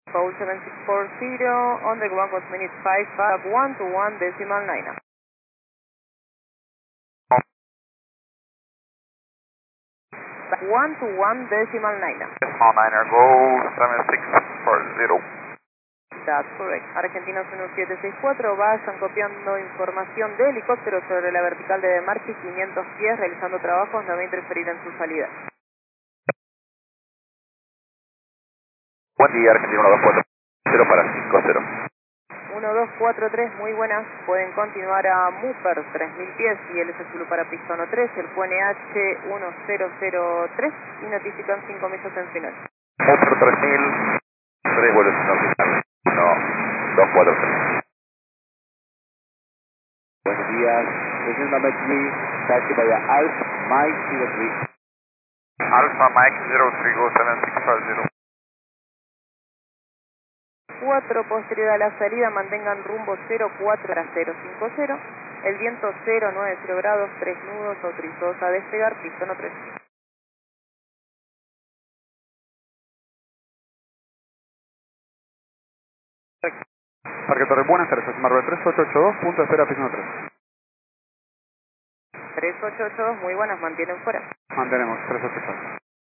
Code 7640, on the ground was minute 5, 1 to 1 decimal 9. 1 to 1 decimal 9. Decimal 9er, go 7640. That's correct. Argentinos 1764, vayan copiando información de helicóptero sobre la vertical de Demarchi, 500 pies, realizando trabajos, no va a interferir en su salida. Buen día, Argentino 1240 para 50. 1243, muy buenas. Pueden continuar a Mooper, 3000 pies, y el Zulu para Pistono 3, el QNH 1003, y notifican 5 millas en final. Mooper 3000, 3 vuelos oficiales. 1243. Buenos días, station number 3, taxi via Alpha Mike 03. Alpha Mike 03, go 7650. 4, posterior a la salida, mantengan rumbo 04 a 050, el viento 090 grados, 3 nudos, autorizados a despegar, Pistono 3. Parque Torre, buenas tardes, Marvel 3882, punto de espera, Pistono 3. 3882, muy buenas, mantienen fuera. Mantenemos 3882.